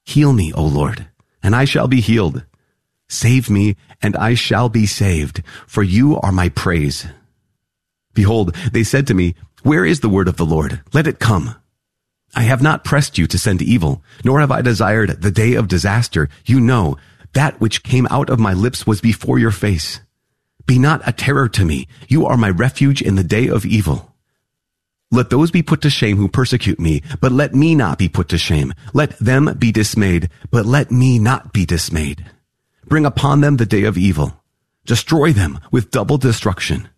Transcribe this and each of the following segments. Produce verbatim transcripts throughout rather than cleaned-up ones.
Heal me, O Lord, and I shall be healed. Save me, and I shall be saved, for you are my praise. Behold, they said to me, where is the word of the Lord? Let it come. I have not pressed you to send evil, nor have I desired the day of disaster. You know, that which came out of my lips was before your face. Be not a terror to me. You are my refuge in the day of evil. Let those be put to shame who persecute me, but let me not be put to shame. Let them be dismayed, but let me not be dismayed. Bring upon them the day of evil. Destroy them with double destruction.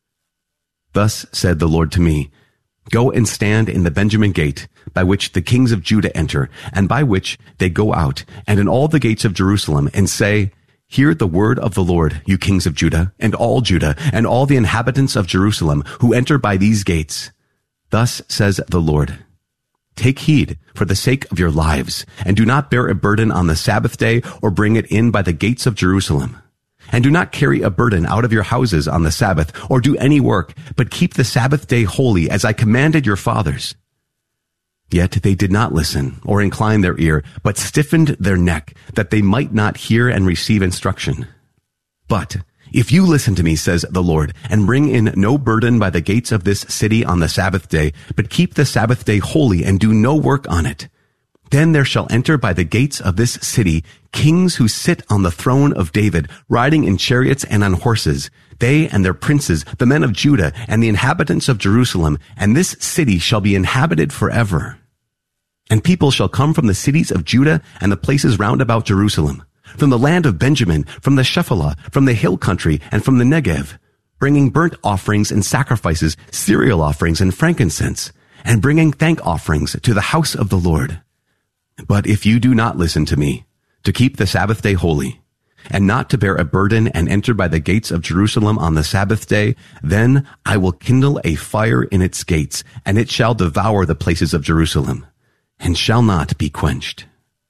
Thus said the Lord to me, go and stand in the Benjamin gate, by which the kings of Judah enter, and by which they go out, and in all the gates of Jerusalem, and say, hear the word of the Lord, you kings of Judah, and all Judah, and all the inhabitants of Jerusalem, who enter by these gates. Thus says the Lord, take heed for the sake of your lives, and do not bear a burden on the Sabbath day, or bring it in by the gates of Jerusalem. And do not carry a burden out of your houses on the Sabbath, or do any work, but keep the Sabbath day holy, as I commanded your fathers. Yet they did not listen, or incline their ear, but stiffened their neck, that they might not hear and receive instruction. But if you listen to me, says the Lord, and bring in no burden by the gates of this city on the Sabbath day, but keep the Sabbath day holy, and do no work on it, then there shall enter by the gates of this city kings who sit on the throne of David, riding in chariots and on horses, they and their princes, the men of Judah, and the inhabitants of Jerusalem, and this city shall be inhabited forever. And people shall come from the cities of Judah and the places round about Jerusalem, from the land of Benjamin, from the Shephelah, from the hill country, and from the Negev, bringing burnt offerings and sacrifices, cereal offerings and frankincense, and bringing thank offerings to the house of the Lord. But if you do not listen to me, to keep the Sabbath day holy, and not to bear a burden and enter by the gates of Jerusalem on the Sabbath day, then I will kindle a fire in its gates, and it shall devour the places of Jerusalem, and shall not be quenched.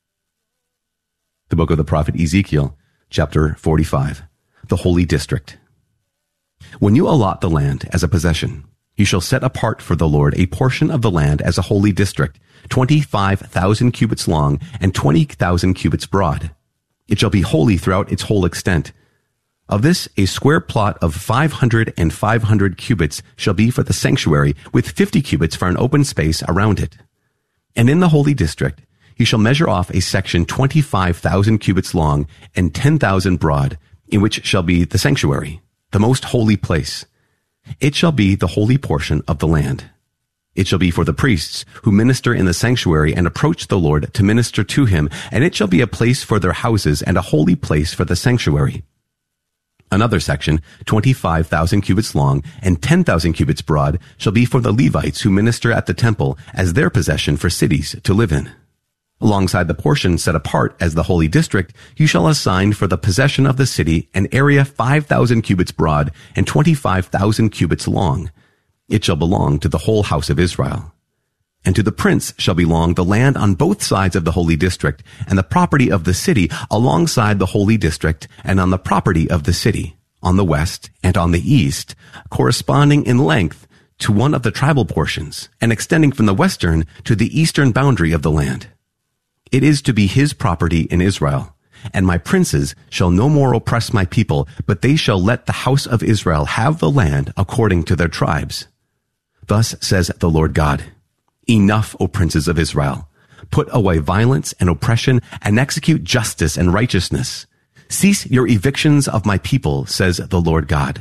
The book of the prophet Ezekiel, chapter forty-five, the holy district. When you allot the land as a possession, you shall set apart for the Lord a portion of the land as a holy district, twenty-five thousand cubits long and twenty thousand cubits broad. It shall be holy throughout its whole extent. Of this, a square plot of five hundred and five hundred cubits shall be for the sanctuary, with fifty cubits for an open space around it. And in the holy district, you shall measure off a section twenty-five thousand cubits long and ten thousand broad, in which shall be the sanctuary, the most holy place. It shall be the holy portion of the land. It shall be for the priests who minister in the sanctuary and approach the Lord to minister to him, and it shall be a place for their houses and a holy place for the sanctuary. Another section, twenty-five thousand cubits long and ten thousand cubits broad, shall be for the Levites who minister at the temple as their possession for cities to live in. Alongside the portion set apart as the holy district, you shall assign for the possession of the city an area five thousand cubits broad and twenty-five thousand cubits long. It shall belong to the whole house of Israel. And to the prince shall belong the land on both sides of the holy district, and the property of the city alongside the holy district, and on the property of the city, on the west and on the east, corresponding in length to one of the tribal portions, and extending from the western to the eastern boundary of the land. It is to be his property in Israel, and my princes shall no more oppress my people, but they shall let the house of Israel have the land according to their tribes. Thus says the Lord God, enough, O princes of Israel. Put away violence and oppression, and execute justice and righteousness. Cease your evictions of my people, says the Lord God.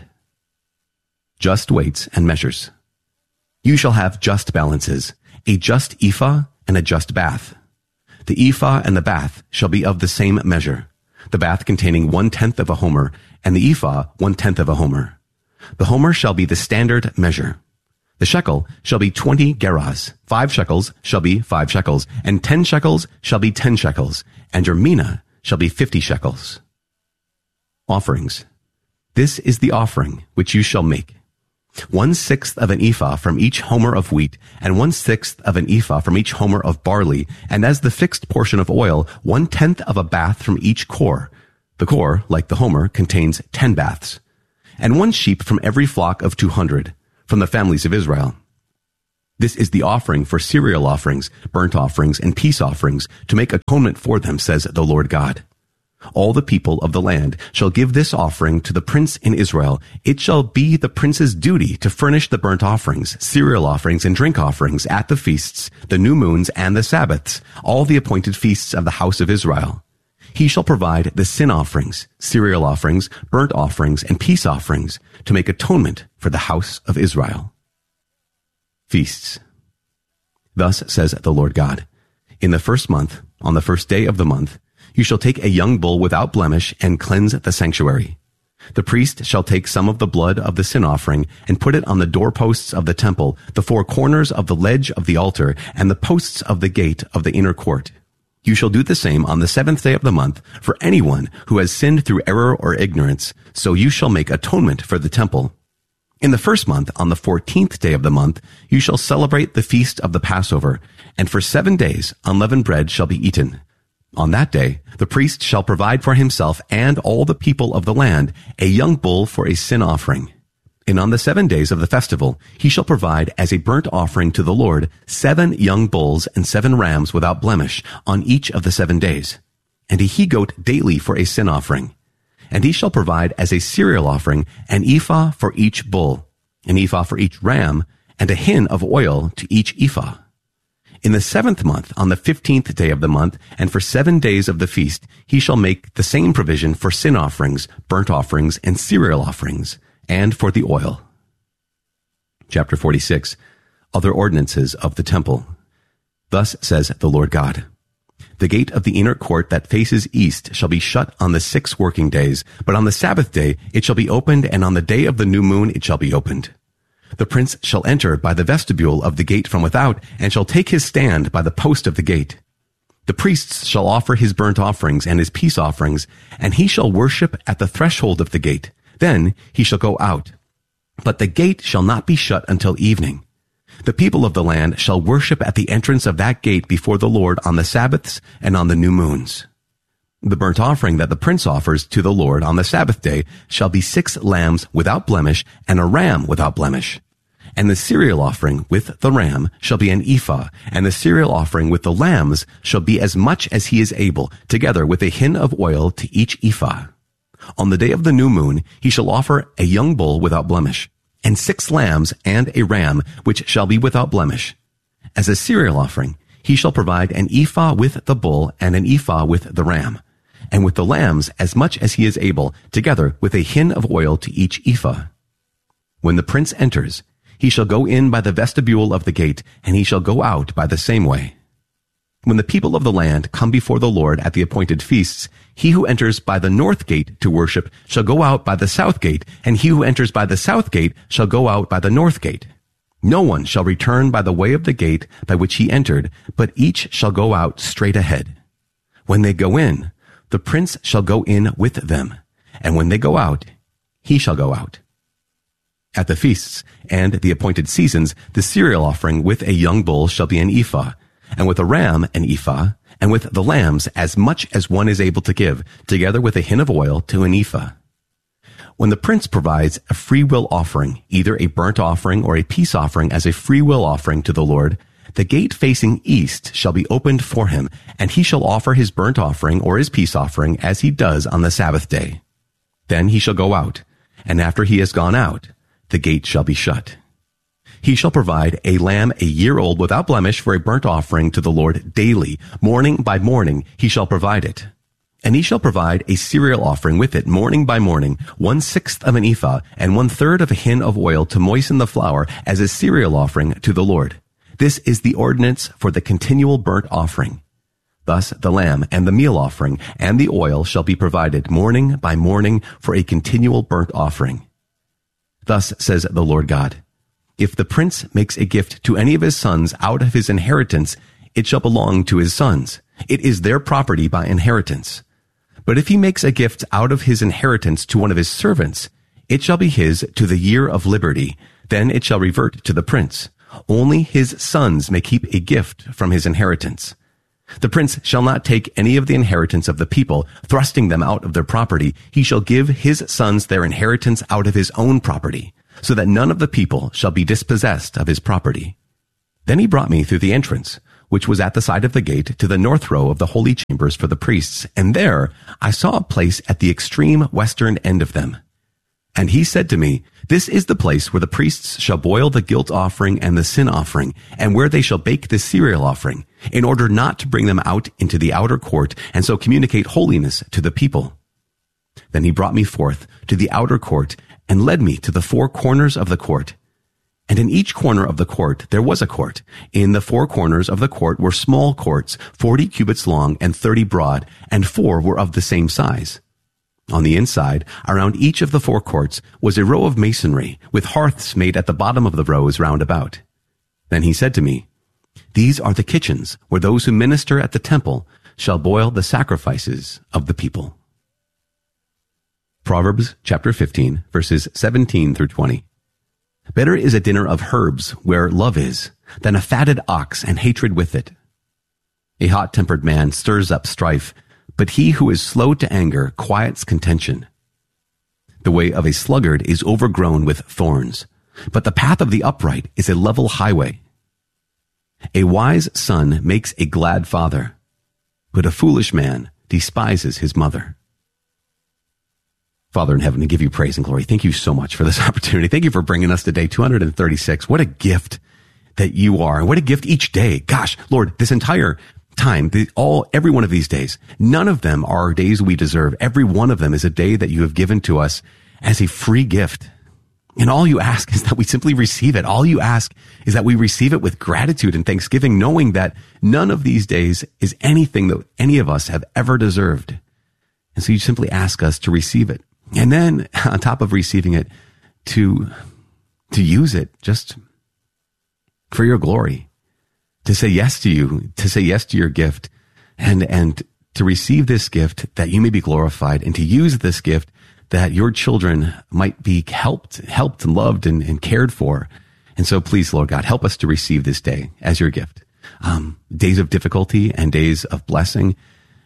Just weights and measures. You shall have just balances, a just ephah and a just bath. The ephah and the bath shall be of the same measure, the bath containing one-tenth of a homer, and the ephah one-tenth of a homer. The homer shall be the standard measure. The shekel shall be twenty gerahs, five shekels shall be five shekels, and ten shekels shall be ten shekels, and your mina shall be fifty shekels. Offerings. This is the offering which you shall make. One-sixth of an ephah from each homer of wheat, and one-sixth of an ephah from each homer of barley, and as the fixed portion of oil, one-tenth of a bath from each core. The core, like the homer, contains ten baths. And one sheep from every flock of two hundred, from the families of Israel. This is the offering for cereal offerings, burnt offerings, and peace offerings, to make atonement for them, says the Lord God. All the people of the land shall give this offering to the prince in Israel. It shall be the prince's duty to furnish the burnt offerings, cereal offerings, and drink offerings at the feasts, the new moons, and the Sabbaths, all the appointed feasts of the house of Israel. He shall provide the sin offerings, cereal offerings, burnt offerings, and peace offerings, to make atonement for the house of Israel. Feasts. Thus says the Lord God, in the first month, on the first day of the month, you shall take a young bull without blemish and cleanse the sanctuary. The priest shall take some of the blood of the sin offering and put it on the doorposts of the temple, the four corners of the ledge of the altar, and the posts of the gate of the inner court. You shall do the same on the seventh day of the month for anyone who has sinned through error or ignorance, so you shall make atonement for the temple. In the first month, on the fourteenth day of the month, you shall celebrate the feast of the Passover, and for seven days unleavened bread shall be eaten. On that day, the priest shall provide for himself and all the people of the land a young bull for a sin offering. And on the seven days of the festival, he shall provide as a burnt offering to the Lord seven young bulls and seven rams without blemish on each of the seven days, and a he-goat daily for a sin offering. And he shall provide as a cereal offering an ephah for each bull, an ephah for each ram, and a hin of oil to each ephah. In the seventh month, on the fifteenth day of the month, and for seven days of the feast, he shall make the same provision for sin offerings, burnt offerings, and cereal offerings, and for the oil. Chapter forty-six. Other ordinances of the temple. Thus says the Lord God, the gate of the inner court that faces east shall be shut on the six working days, but on the Sabbath day it shall be opened, and on the day of the new moon it shall be opened. The prince shall enter by the vestibule of the gate from without, and shall take his stand by the post of the gate. The priests shall offer his burnt offerings and his peace offerings, and he shall worship at the threshold of the gate. Then he shall go out. But the gate shall not be shut until evening. The people of the land shall worship at the entrance of that gate before the Lord on the Sabbaths and on the new moons. The burnt offering that the prince offers to the Lord on the Sabbath day shall be six lambs without blemish and a ram without blemish. And the cereal offering with the ram shall be an ephah, and the cereal offering with the lambs shall be as much as he is able, together with a hin of oil to each ephah. On the day of the new moon he shall offer a young bull without blemish, and six lambs and a ram, which shall be without blemish. As a cereal offering, he shall provide an ephah with the bull and an ephah with the ram, and with the lambs as much as he is able, together with a hin of oil to each ephah. When the prince enters, he shall go in by the vestibule of the gate, and he shall go out by the same way. When the people of the land come before the Lord at the appointed feasts, he who enters by the north gate to worship shall go out by the south gate, and he who enters by the south gate shall go out by the north gate. No one shall return by the way of the gate by which he entered, but each shall go out straight ahead. When they go in, the prince shall go in with them, and when they go out, he shall go out. At the feasts and the appointed seasons, the cereal offering with a young bull shall be an ephah, and with a ram an ephah, and with the lambs as much as one is able to give, together with a hin of oil to an ephah. When the prince provides a free will offering, either a burnt offering or a peace offering as a free will offering to the Lord, the gate facing east shall be opened for him, and he shall offer his burnt offering or his peace offering as he does on the Sabbath day. Then he shall go out, and after he has gone out, the gate shall be shut. He shall provide a lamb a year old without blemish for a burnt offering to the Lord daily. Morning by morning he shall provide it. And he shall provide a cereal offering with it morning by morning, one-sixth of an ephah, and one-third of a hin of oil to moisten the flour as a cereal offering to the Lord. This is the ordinance for the continual burnt offering. Thus the lamb and the meal offering and the oil shall be provided morning by morning for a continual burnt offering. Thus says the Lord God, if the prince makes a gift to any of his sons out of his inheritance, it shall belong to his sons. It is their property by inheritance. But if he makes a gift out of his inheritance to one of his servants, it shall be his to the year of liberty. Then it shall revert to the prince. Only his sons may keep a gift from his inheritance. The prince shall not take any of the inheritance of the people, thrusting them out of their property. He shall give his sons their inheritance out of his own property, so that none of the people shall be dispossessed of his property. Then he brought me through the entrance, which was at the side of the gate, to the north row of the holy chambers for the priests. And there I saw a place at the extreme western end of them. And he said to me, this is the place where the priests shall boil the guilt offering and the sin offering, and where they shall bake the cereal offering, in order not to bring them out into the outer court, and so communicate holiness to the people. Then he brought me forth to the outer court, and led me to the four corners of the court. And in each corner of the court there was a court. In the four corners of the court were small courts, forty cubits long and thirty broad, and four were of the same size. On the inside, around each of the four courts, was a row of masonry, with hearths made at the bottom of the rows round about. Then he said to me, these are the kitchens where those who minister at the temple shall boil the sacrifices of the people. Proverbs chapter fifteen, verses seventeen through twenty. Better is a dinner of herbs where love is, than a fatted ox and hatred with it. A hot-tempered man stirs up strife, but he who is slow to anger quiets contention. The way of a sluggard is overgrown with thorns, but the path of the upright is a level highway. A wise son makes a glad father, but a foolish man despises his mother. Father in heaven, we give you praise and glory. Thank you so much for this opportunity. Thank you for bringing us to day two hundred thirty-six. What a gift that you are. And what a gift each day. Gosh, Lord, this entire time, the, all, every one of these days, none of them are days we deserve. Every one of them is a day that you have given to us as a free gift. And all you ask is that we simply receive it. All you ask is that we receive it with gratitude and thanksgiving, knowing that none of these days is anything that any of us have ever deserved. And so you simply ask us to receive it. And then on top of receiving it, to, to use it just for your glory, to say yes to you, to say yes to your gift, and, and to receive this gift that you may be glorified, and to use this gift that your children might be helped, helped and loved and, and cared for. And so please, Lord God, help us to receive this day as your gift. Um, days of difficulty and days of blessing,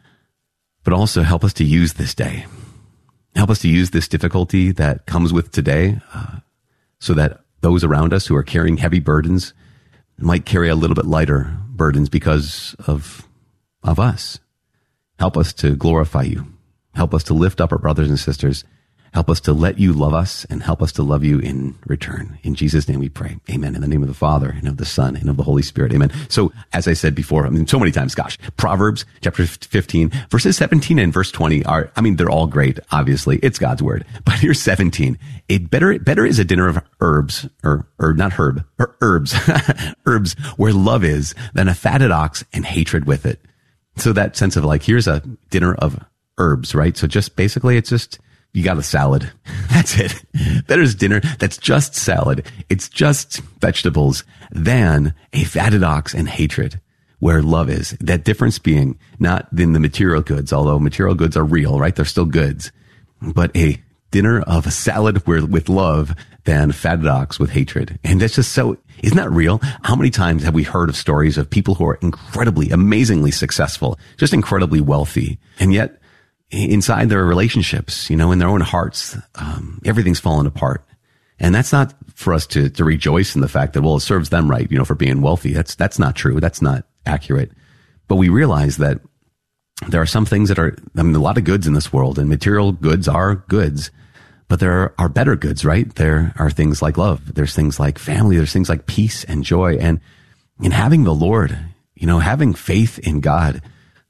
but also help us to use this day. Help us to use this difficulty that comes with today, uh, so that those around us who are carrying heavy burdens might carry a little bit lighter burdens because of, of us. Help us to glorify you. Help us to lift up our brothers and sisters. Help us to let you love us, and help us to love you in return. In Jesus' name we pray. Amen. In the name of the Father, and of the Son, and of the Holy Spirit. Amen. So, as I said before, I mean, so many times, gosh, Proverbs chapter fifteen, verses seventeen and verse twenty are, I mean, they're all great, obviously. It's God's word. But here's seventeen. A better, better is a dinner of herbs, or, or not herb, or herbs, herbs where love is, than a fatted ox and hatred with it. So that sense of like, here's a dinner of herbs, right? So just basically it's just, you got a salad. That's it. Better is dinner that's just salad. It's just vegetables than a fatted ox and hatred where love is. That difference being not in the material goods, although material goods are real, right? They're still goods, but a dinner of a salad where, with love than fatted ox with hatred. And that's just so, isn't that real? How many times have we heard of stories of people who are incredibly, amazingly successful, just incredibly wealthy, and yet inside their relationships, you know, in their own hearts, um, everything's fallen apart. And that's not for us to, to rejoice in the fact that, well, it serves them right, you know, for being wealthy. That's, that's not true. That's not accurate. But we realize that there are some things that are, I mean, a lot of goods in this world, and material goods are goods, but there are better goods, right? There are things like love. There's things like family. There's things like peace and joy, and in having the Lord, you know, having faith in God.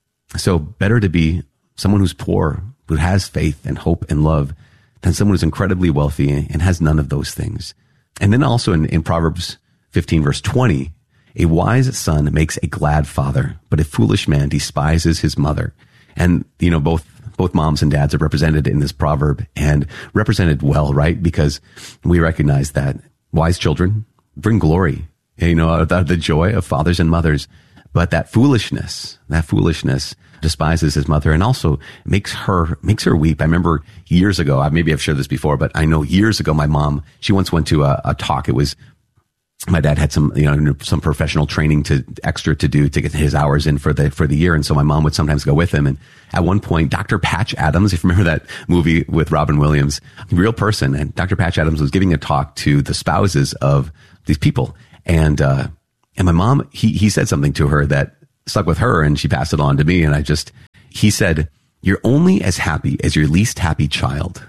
So better to be someone who's poor, who has faith and hope and love, than someone who's incredibly wealthy and has none of those things. And then also in, in Proverbs fifteen, verse twenty, a wise son makes a glad father, but a foolish man despises his mother. And, you know, both, both moms and dads are represented in this proverb, and represented well, right? Because we recognize that wise children bring glory, you know, the, the joy of fathers and mothers. But that foolishness, that foolishness despises his mother, and also makes her, makes her weep. I remember years ago, maybe I've shared this before, but I know years ago, my mom, she once went to a, a talk. It was, my dad had some, you know, some professional training to extra to do to get his hours in for the, for the year. And so my mom would sometimes go with him. And at one point, Doctor Patch Adams, if you remember that movie with Robin Williams, real person. And Doctor Patch Adams was giving a talk to the spouses of these people. And, uh, And my mom, he, he said something to her that stuck with her, and she passed it on to me. And I just, he said, you're only as happy as your least happy child.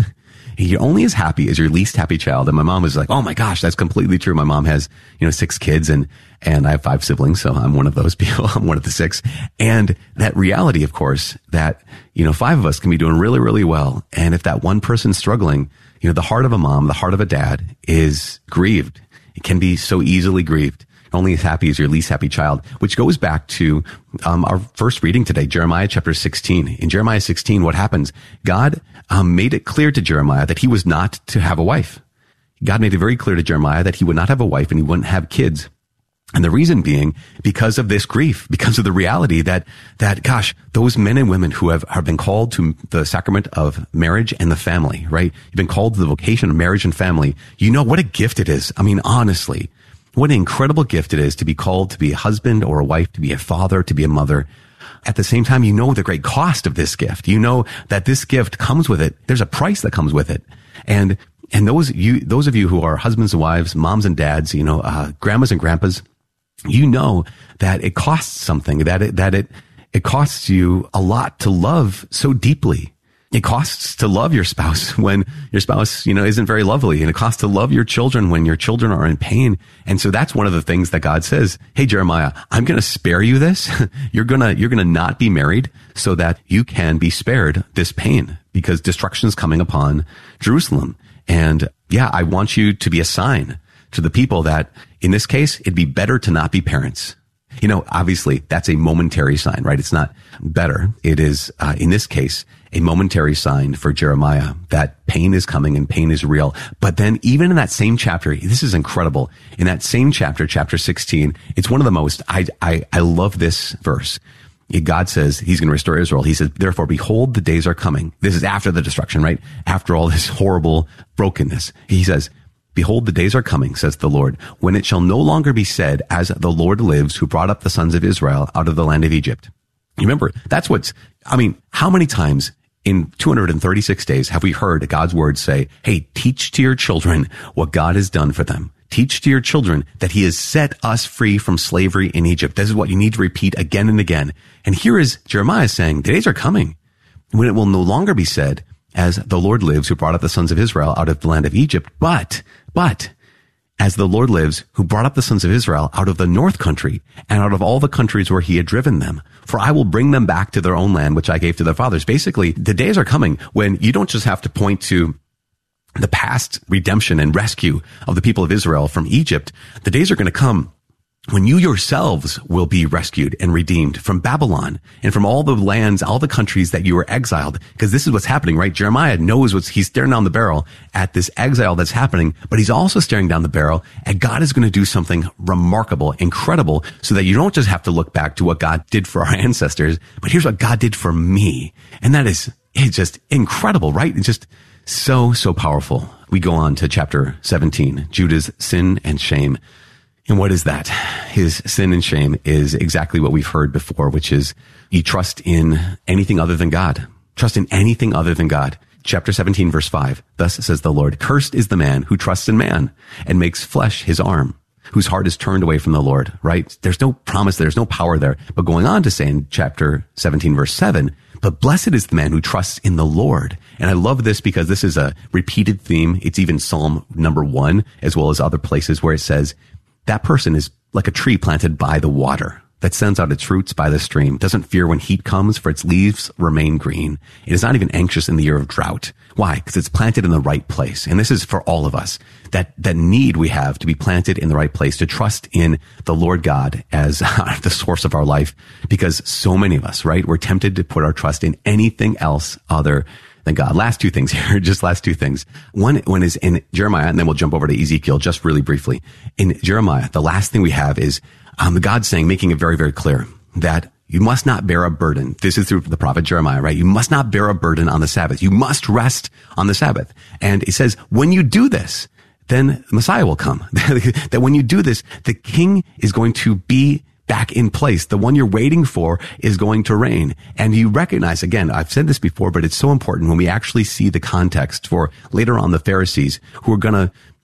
You're only as happy as your least happy child. And my mom was like, oh my gosh, that's completely true. My mom has, you know, six kids, and, and I have five siblings. So I'm one of those people. I'm one of the six. And that reality, of course, that, you know, five of us can be doing really, really well. And if that one person's struggling, you know, the heart of a mom, the heart of a dad is grieved. It can be so easily grieved. Only as happy as your least happy child, which goes back to um, our first reading today, Jeremiah chapter sixteen. In Jeremiah sixteen, what happens? God um, made it clear to Jeremiah that he was not to have a wife. God made it very clear to Jeremiah that he would not have a wife and he wouldn't have kids. And the reason being because of this grief, because of the reality that, that, gosh, those men and women who have, have been called to the sacrament of marriage and the family, right? You've been called to the vocation of marriage and family. You know what a gift it is. I mean, honestly, what an incredible gift it is to be called to be a husband or a wife, to be a father, to be a mother. At the same time, you know the great cost of this gift. You know that this gift comes with it. There's a price that comes with it. And, and those, you, those of you who are husbands and wives, moms and dads, you know, uh, grandmas and grandpas, you know that it costs something, that it, that it, it costs you a lot to love so deeply. It costs to love your spouse when your spouse, you know, isn't very lovely. And it costs to love your children when your children are in pain. And so that's one of the things that God says, hey, Jeremiah, I'm going to spare you this. You're going to, you're going to not be married so that you can be spared this pain, because destruction is coming upon Jerusalem. And yeah, I want you to be a sign to the people that in this case, it'd be better to not be parents. You know, obviously that's a momentary sign, right? It's not better. It is, uh, in this case, a momentary sign for Jeremiah that pain is coming and pain is real. But then even in that same chapter, this is incredible. In that same chapter, chapter sixteen, it's one of the most, I, I, I love this verse. God says he's going to restore Israel. He says, therefore, behold, the days are coming. This is after the destruction, right? After all this horrible brokenness. He says, behold, the days are coming, says the Lord, when it shall no longer be said, as the Lord lives, who brought up the sons of Israel out of the land of Egypt. Remember, that's what's, I mean, how many times in two hundred thirty-six days have we heard God's word say, hey, teach to your children what God has done for them. Teach to your children that he has set us free from slavery in Egypt. This is what you need to repeat again and again. And here is Jeremiah saying, the days are coming when it will no longer be said, as the Lord lives, who brought up the sons of Israel out of the land of Egypt, but, but, as the Lord lives, who brought up the sons of Israel out of the north country and out of all the countries where he had driven them. For I will bring them back to their own land, which I gave to their fathers. Basically, the days are coming when you don't just have to point to the past redemption and rescue of the people of Israel from Egypt. The days are going to come when you yourselves will be rescued and redeemed from Babylon and from all the lands, all the countries that you were exiled. Because this is what's happening, right? Jeremiah knows what's, he's staring down the barrel at this exile that's happening, but he's also staring down the barrel and God is going to do something remarkable, incredible, so that you don't just have to look back to what God did for our ancestors, but here's what God did for me. And that is, it's just incredible, right? It's just so, so powerful. We go on to chapter seventeen, Judah's sin and shame. And what is that? His sin and shame is exactly what we've heard before, which is you trust in anything other than God. Trust in anything other than God. Chapter seventeen, verse five. Thus says the Lord, cursed is the man who trusts in man and makes flesh his arm, whose heart is turned away from the Lord, right? There's no promise, there's no power there. But going on to say in chapter seventeen, verse seven, but blessed is the man who trusts in the Lord. And I love this because this is a repeated theme. It's even Psalm number one, as well as other places where it says, that person is like a tree planted by the water that sends out its roots by the stream, doesn't fear when heat comes, for its leaves remain green. It is not even anxious in the year of drought. Why? Because it's planted in the right place. And this is for all of us, that, that need we have to be planted in the right place, to trust in the Lord God as the source of our life. Because so many of us, right, we're tempted to put our trust in anything else other than God. Last two things here, just last two things. One, one is in Jeremiah, and then we'll jump over to Ezekiel just really briefly. In Jeremiah, the last thing we have is um, God saying, making it very, very clear that you must not bear a burden. This is through the prophet Jeremiah, right? You must not bear a burden on the Sabbath. You must rest on the Sabbath. And it says, when you do this, then Messiah will come. That when you do this, the king is going to be back in place. The one you're waiting for is going to reign. And you recognize, again, I've said this before, but it's so important when we actually see the context for later on the Pharisees who are going to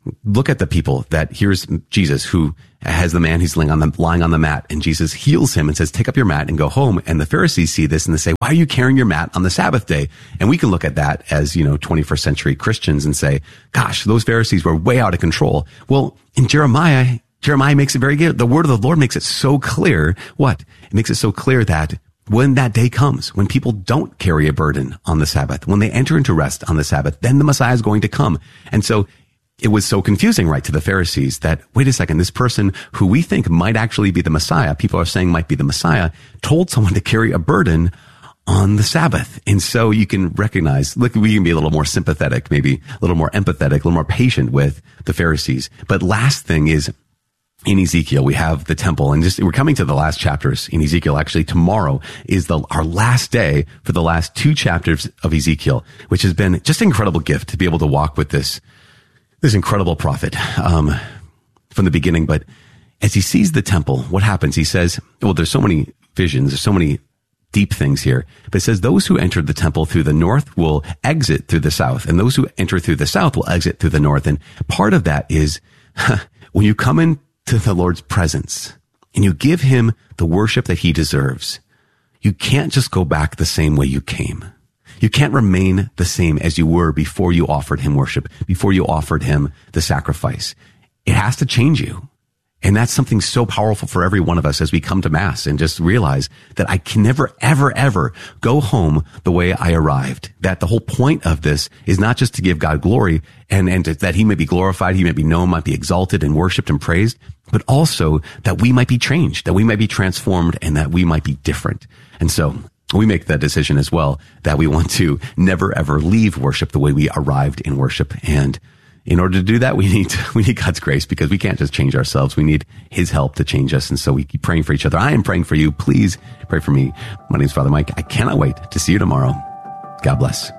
look at the people that here's Jesus who has the man who's lying on the, lying on the mat, and Jesus heals him and says, take up your mat and go home. And the Pharisees see this and they say, why are you carrying your mat on the Sabbath day? And we can look at that as, you know, twenty-first century Christians and say, gosh, those Pharisees were way out of control. Well, in Jeremiah, Jeremiah makes it very good. The word of the Lord makes it so clear. What? It makes it so clear that when that day comes, when people don't carry a burden on the Sabbath, when they enter into rest on the Sabbath, then the Messiah is going to come. And so it was so confusing, right, to the Pharisees that, wait a second, this person who we think might actually be the Messiah, people are saying might be the Messiah, told someone to carry a burden on the Sabbath. And so you can recognize, look, we can be a little more sympathetic, maybe a little more empathetic, a little more patient with the Pharisees. But last thing is, in Ezekiel, we have the temple, and just we're coming to the last chapters in Ezekiel. Actually, tomorrow is the our last day for the last two chapters of Ezekiel, which has been just an incredible gift to be able to walk with this this incredible prophet um, from the beginning. But as he sees the temple, what happens? He says, well, there's so many visions, there's so many deep things here. But it says, those who entered the temple through the north will exit through the south, and those who enter through the south will exit through the north. And part of that is when you come into the Lord's presence and you give him the worship that he deserves, you can't just go back the same way you came. You can't remain the same as you were before you offered him worship, before you offered him the sacrifice. It has to change you. And that's something so powerful for every one of us as we come to Mass and just realize that I can never, ever, ever go home the way I arrived. That the whole point of this is not just to give God glory and, and to, that he may be glorified, he may be known, might be exalted and worshiped and praised, but also that we might be changed, that we might be transformed, and that we might be different. And so we make that decision as well, that we want to never, ever leave worship the way we arrived in worship. And in order to do that, we need we need God's grace, because we can't just change ourselves. We need his help to change us. And so we keep praying for each other. I am praying for you. Please pray for me. My name is Father Mike. I cannot wait to see you tomorrow. God bless.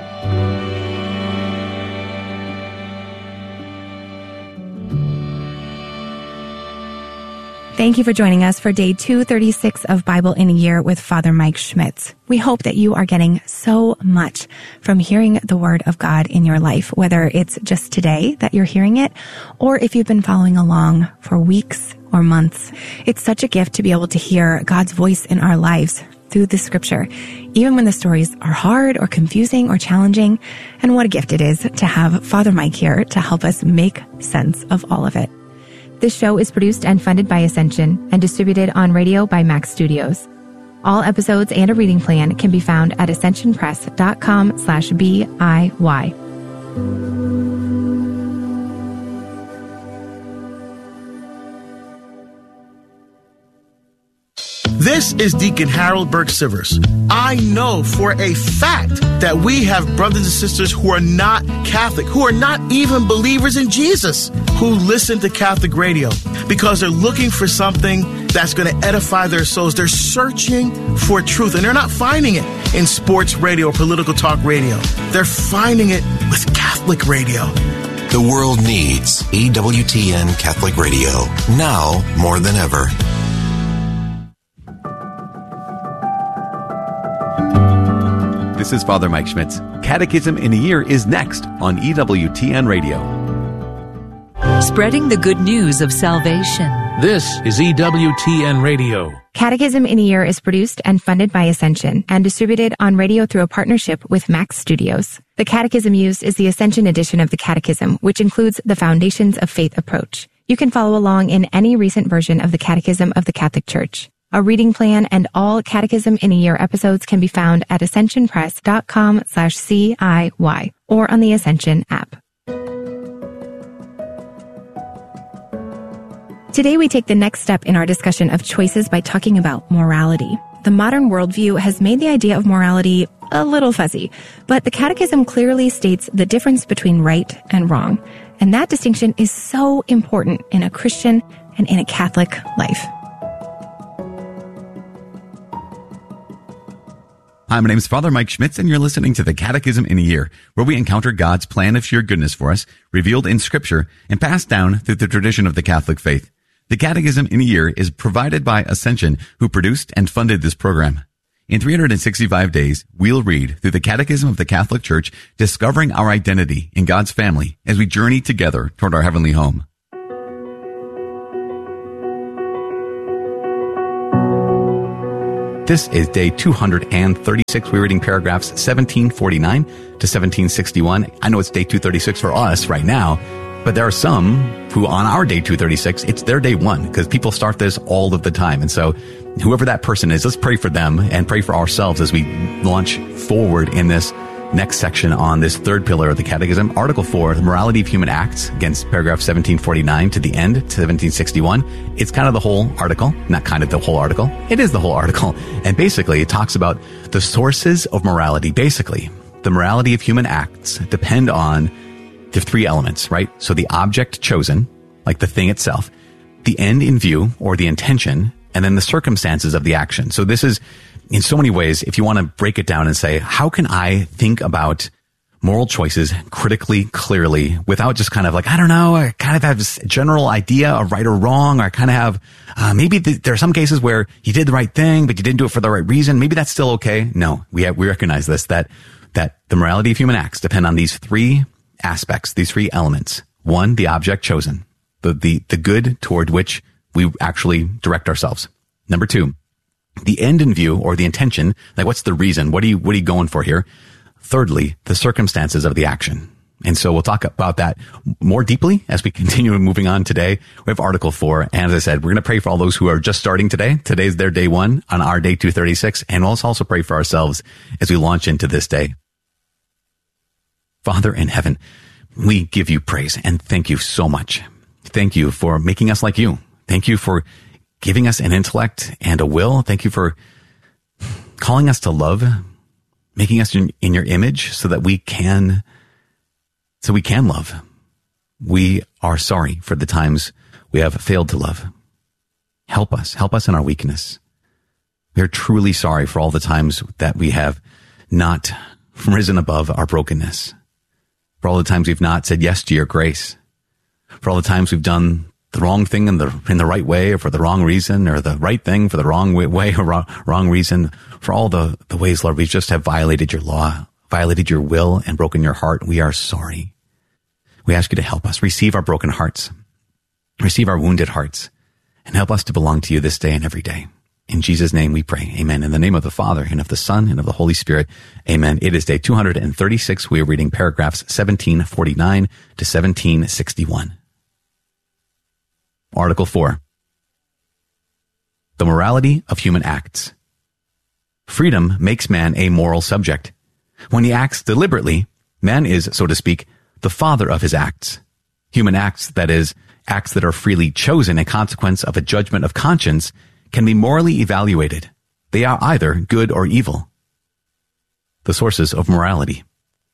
Thank you for joining us for day two thirty-six of Bible in a Year with Father Mike Schmitz. We hope that you are getting so much from hearing the Word of God in your life, whether it's just today that you're hearing it, or if you've been following along for weeks or months. It's such a gift to be able to hear God's voice in our lives through the Scripture, even when the stories are hard or confusing or challenging. And what a gift it is to have Father Mike here to help us make sense of all of it. This show is produced and funded by Ascension and distributed on radio by Max Studios. All episodes and a reading plan can be found at ascensionpress.com slash B-I-Y. This is Deacon Harold Burke Sivers. I know for a fact that we have brothers and sisters who are not Catholic, who are not even believers in Jesus, who listen to Catholic radio because they're looking for something that's going to edify their souls. They're searching for truth, and they're not finding it in sports radio or political talk radio. They're finding it with Catholic radio. The world needs E W T N Catholic Radio, now more than ever. This is Father Mike Schmitz. Catechism in a Year is next on E W T N Radio. Spreading the good news of salvation. This is E W T N Radio. Catechism in a Year is produced and funded by Ascension and distributed on radio through a partnership with Max Studios. The catechism used is the Ascension edition of the Catechism, which includes the Foundations of Faith approach. You can follow along in any recent version of the Catechism of the Catholic Church. A reading plan and all Catechism in a Year episodes can be found at ascensionpress.com slash C-I-Y or on the Ascension app. Today we take the next step in our discussion of choices by talking about morality. The modern worldview has made the idea of morality a little fuzzy, but the Catechism clearly states the difference between right and wrong, and that distinction is so important in a Christian and in a Catholic life. Hi, my name is Father Mike Schmitz, and you're listening to the Catechism in a Year, where we encounter God's plan of sheer goodness for us, revealed in Scripture and passed down through the tradition of the Catholic faith. The Catechism in a Year is provided by Ascension, who produced and funded this program. In three hundred sixty-five days, we'll read through the Catechism of the Catholic Church, discovering our identity in God's family as we journey together toward our heavenly home. This is day two hundred thirty-six. We're reading paragraphs seventeen forty-nine to seventeen sixty-one. I know it's day two thirty-six for us right now, but there are some who on our day two thirty-six, it's their day one, because people start this all of the time. And so whoever that person is, let's pray for them and pray for ourselves as we launch forward in this next section on this third pillar of the Catechism. Article four, the morality of human acts, against paragraph seventeen forty-nine to the end, to seventeen sixty-one. It's kind of the whole article, not kind of the whole article. It is the whole article. And basically it talks about the sources of morality. Basically, the morality of human acts depend on the three elements, right? So the object chosen, like the thing itself, the end in view, or the intention, and then the circumstances of the action. So this is, in so many ways, if you want to break it down and say, how can I think about moral choices critically, clearly, without just kind of like, I don't know, I kind of have this general idea of right or wrong, or I kind of have, uh, maybe th- there are some cases where you did the right thing, but you didn't do it for the right reason. Maybe that's still okay. No, we have, we recognize this, that, that the morality of human acts depend on these three aspects, these three elements. One, the object chosen, the, the, the good toward which we actually direct ourselves. Number two, the end in view, or the intention, like what's the reason? What are you, what are you going for here? Thirdly, the circumstances of the action. And so we'll talk about that more deeply as we continue moving on today. We have article four. And as I said, we're going to pray for all those who are just starting today. Today's their day one on our day two thirty-six. And we'll also pray for ourselves as we launch into this day. Father in heaven, we give you praise and thank you so much. Thank you for making us like you. Thank you for giving us an intellect and a will. Thank you for calling us to love, making us in, in your image so that we can, so we can love. We are sorry for the times we have failed to love. Help us, help us in our weakness. We are truly sorry for all the times that we have not risen above our brokenness, for all the times we've not said yes to your grace, for all the times we've done the wrong thing in the in the right way, or for the wrong reason, or the right thing for the wrong way or wrong, wrong reason. For all the, the ways, Lord, we just have violated your law, violated your will, and broken your heart. We are sorry. We ask you to help us receive our broken hearts, receive our wounded hearts, and help us to belong to you this day and every day. In Jesus' name we pray. Amen. In the name of the Father, and of the Son, and of the Holy Spirit. Amen. It is day two hundred thirty-six. We are reading paragraphs seventeen forty-nine to seventeen sixty-one. Article four. The morality of human acts. Freedom makes man a moral subject. When he acts deliberately, man is, so to speak, the father of his acts. Human acts, that is, acts that are freely chosen in consequence of a judgment of conscience, can be morally evaluated. They are either good or evil. The sources of morality.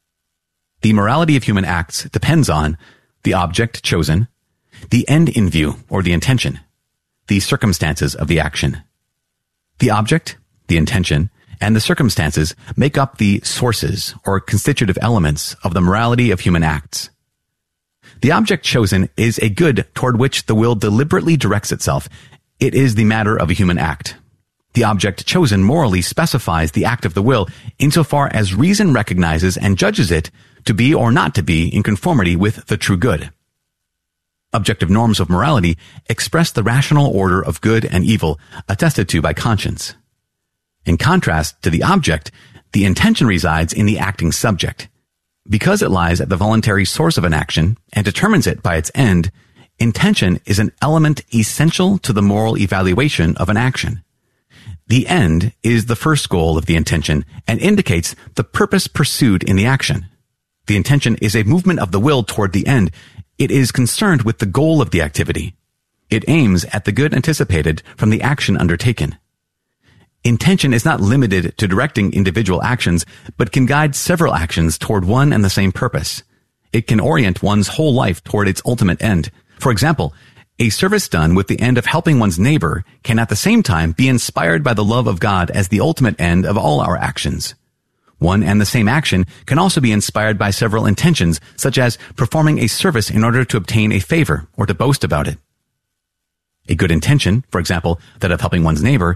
The morality of human acts depends on the object chosen, the end in view, or the intention, the circumstances of the action. The object, the intention, and the circumstances make up the sources or constitutive elements of the morality of human acts. The object chosen is a good toward which the will deliberately directs itself. It is the matter of a human act. The object chosen morally specifies the act of the will insofar as reason recognizes and judges it to be or not to be in conformity with the true good. Objective norms of morality express the rational order of good and evil attested to by conscience. In contrast to the object, the intention resides in the acting subject. Because it lies at the voluntary source of an action and determines it by its end, intention is an element essential to the moral evaluation of an action. The end is the first goal of the intention and indicates the purpose pursued in the action. The intention is a movement of the will toward the end. It is concerned with the goal of the activity. It aims at the good anticipated from the action undertaken. Intention is not limited to directing individual actions, but can guide several actions toward one and the same purpose. It can orient one's whole life toward its ultimate end. For example, a service done with the end of helping one's neighbor can at the same time be inspired by the love of God as the ultimate end of all our actions. One and the same action can also be inspired by several intentions, such as performing a service in order to obtain a favor or to boast about it. A good intention, for example, that of helping one's neighbor,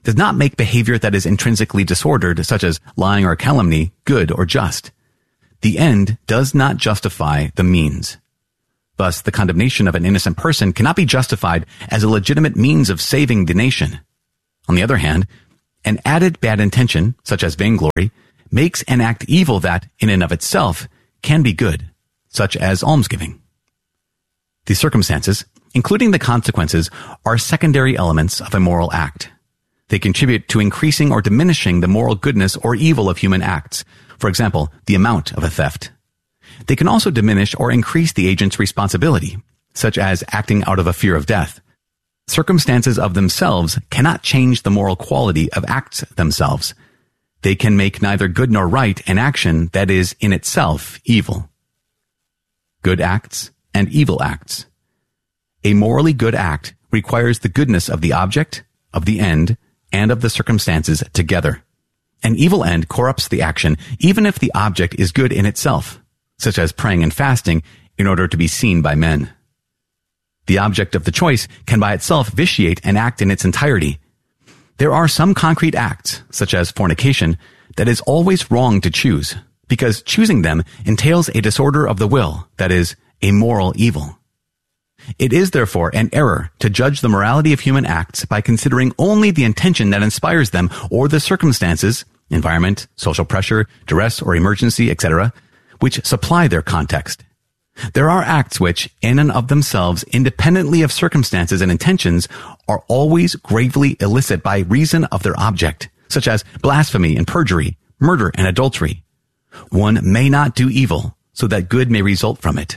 does not make behavior that is intrinsically disordered, such as lying or calumny, good or just. The end does not justify the means. Thus, the condemnation of an innocent person cannot be justified as a legitimate means of saving the nation. On the other hand, an added bad intention, such as vainglory, makes an act evil that, in and of itself, can be good, such as almsgiving. The circumstances, including the consequences, are secondary elements of a moral act. They contribute to increasing or diminishing the moral goodness or evil of human acts. For example, the amount of a theft. They can also diminish or increase the agent's responsibility, such as acting out of a fear of death. Circumstances of themselves cannot change the moral quality of acts themselves. They can make neither good nor right an action that is in itself evil. Good acts and evil acts. A morally good act requires the goodness of the object, of the end, and of the circumstances together. An evil end corrupts the action, even if the object is good in itself, such as praying and fasting in order to be seen by men. The object of the choice can by itself vitiate an act in its entirety. There are some concrete acts, such as fornication, that is always wrong to choose, because choosing them entails a disorder of the will, that is, a moral evil. It is therefore an error to judge the morality of human acts by considering only the intention that inspires them or the circumstances, environment, social pressure, duress or emergency, et cetera, which supply their context. There are acts which, in and of themselves, independently of circumstances and intentions, are always gravely illicit by reason of their object, such as blasphemy and perjury, murder and adultery. One may not do evil so that good may result from it.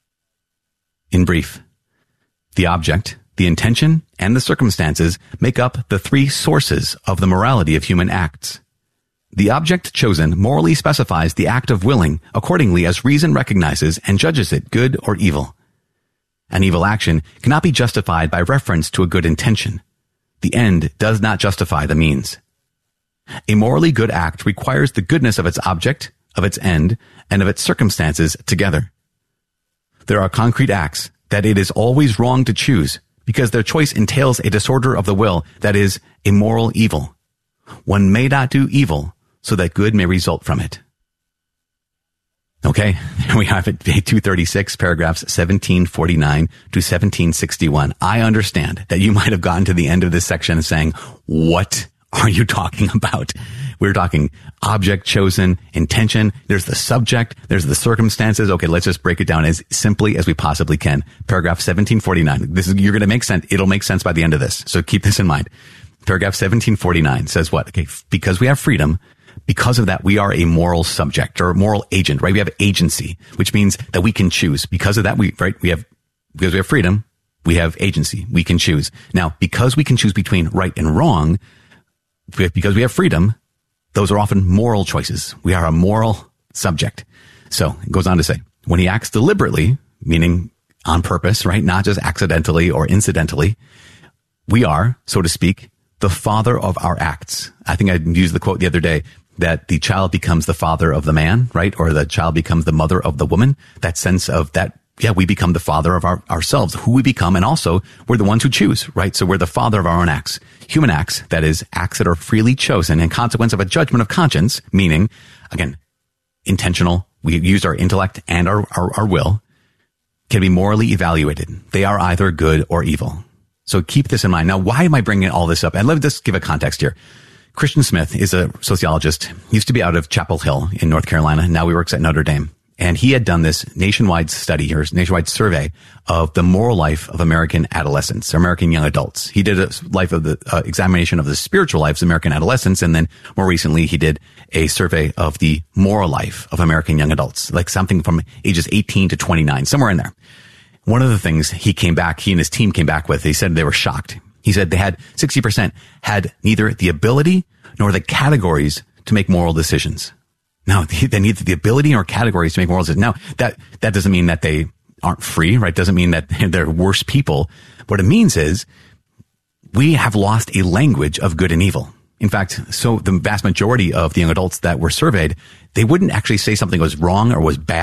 In brief, the object, the intention, and the circumstances make up the three sources of the morality of human acts. The object chosen morally specifies the act of willing accordingly as reason recognizes and judges it good or evil. An evil action cannot be justified by reference to a good intention. The end does not justify the means. A morally good act requires the goodness of its object, of its end, and of its circumstances together. There are concrete acts that it is always wrong to choose because their choice entails a disorder of the will, that is, a moral evil. One may not do evil so that good may result from it. Okay, there we have it, page two thirty-six, paragraphs seventeen forty-nine to seventeen sixty-one. I understand that you might have gotten to the end of this section saying, what are you talking about? We're talking object chosen, intention, there's the subject, there's the circumstances. Okay, let's just break it down as simply as we possibly can. Paragraph seventeen forty-nine. This is, you're going to make sense. It'll make sense by the end of this. So keep this in mind. Paragraph seventeen forty-nine says what? Okay, because we have freedom, because of that, we are a moral subject or moral agent, right? We have agency, which means that we can choose. Because of that, we, right? We have, because we have freedom, we have agency. We can choose. Now, because we can choose between right and wrong, because we have freedom, those are often moral choices. We are a moral subject. So it goes on to say, when he acts deliberately, meaning on purpose, right? Not just accidentally or incidentally, we are, so to speak, the father of our acts. I think I used the quote the other day that the child becomes the father of the man, right? Or the child becomes the mother of the woman. That sense of that, yeah, we become the father of our, ourselves, who we become. And also we're the ones who choose, right? So we're the father of our own acts. Human acts, that is, acts that are freely chosen in consequence of a judgment of conscience, meaning, again, intentional. We use our intellect and our, our, our will, can be morally evaluated. They are either good or evil. So keep this in mind. Now, why am I bringing all this up? And let me just give a context here. Christian Smith is a sociologist. He used to be out of Chapel Hill in North Carolina. Now he works at Notre Dame. And he had done this nationwide study or nationwide survey of the moral life of American adolescents, American young adults. He did a life of the uh, examination of the spiritual lives of American adolescents. And then more recently, he did a survey of the moral life of American young adults, like something from ages eighteen to twenty-nine, somewhere in there. One of the things he came back, he and his team came back with, he said they were shocked. He said they had sixty percent had neither the ability nor the categories to make moral decisions. Now, they need the ability or categories to make moral decisions. Now, that, that doesn't mean that they aren't free, right? Doesn't mean that they're worse people. What it means is we have lost a language of good and evil. In fact, so the vast majority of the young adults that were surveyed, they wouldn't actually say something was wrong or was bad.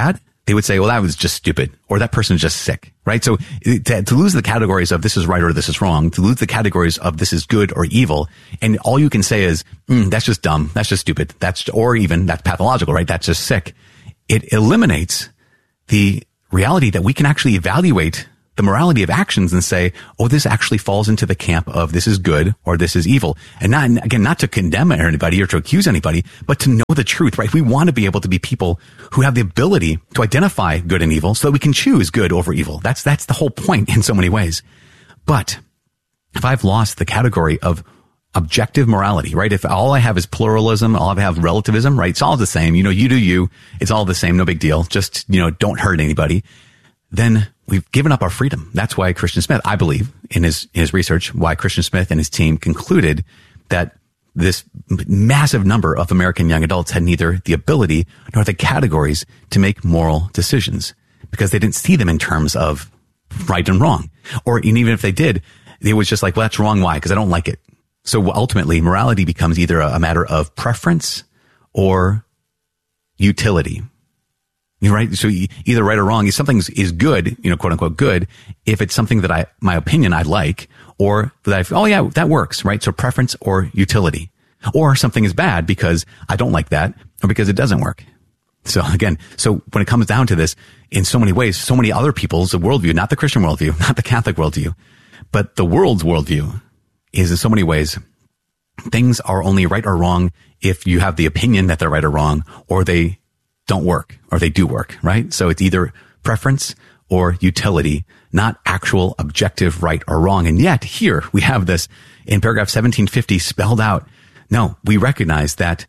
they would say, well, that was just stupid, or that person's just sick, right? So to, to lose the categories of this is right or this is wrong, to lose the categories of this is good or evil, and all you can say is, mm, that's just dumb, that's just stupid, that's, or even that's pathological, right? That's just sick. It eliminates the reality that we can actually evaluate the morality of actions and say, oh, this actually falls into the camp of this is good or this is evil. And not, again, not to condemn anybody or to accuse anybody, but to know the truth, right? We want to be able to be people who have the ability to identify good and evil so that we can choose good over evil. That's, that's the whole point in so many ways. But if I've lost the category of objective morality, right? If all I have is pluralism, all I have relativism, right? It's all the same. You know, you do you. It's all the same. No big deal. Just, you know, don't hurt anybody. Then we've given up our freedom. That's why Christian Smith, I believe, in his, in his research, why Christian Smith and his team concluded that this massive number of American young adults had neither the ability nor the categories to make moral decisions because they didn't see them in terms of right and wrong. Or even if they did, it was just like, well, that's wrong. Why? Because I don't like it. So ultimately, morality becomes either a matter of preference or utility. You're right. So either right or wrong, if something is good, you know, quote unquote good, if it's something that I, my opinion I like, or that I, oh yeah, that works, right? So preference or utility, or something is bad because I don't like that or because it doesn't work. So again, so when it comes down to this, in so many ways, so many other people's worldview, not the Christian worldview, not the Catholic worldview, but the world's worldview is in so many ways, things are only right or wrong if you have the opinion that they're right or wrong, or they don't work, or they do work, right? So it's either preference or utility, not actual objective right or wrong. And yet here we have this in paragraph seventeen fifty spelled out. No, we recognize that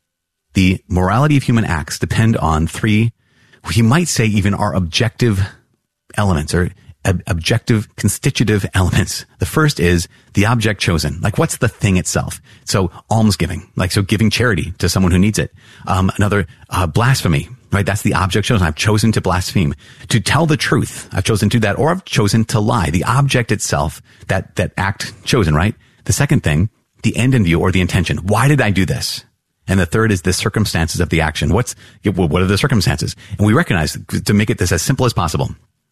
the morality of human acts depend on three, you might say even our objective elements or ob- objective constitutive elements. The first is the object chosen. Like what's the thing itself? So almsgiving, like so giving charity to someone who needs it. Um, another, uh, blasphemy, right? That's the object chosen. I've chosen to blaspheme, to tell the truth. I've chosen to do that, or I've chosen to lie. The object itself, that, that act chosen, right? The second thing, the end in view or the intention. Why did I do this? And the third is the circumstances of the action. What's, what are the circumstances? And we recognize, to make it this as simple as possible,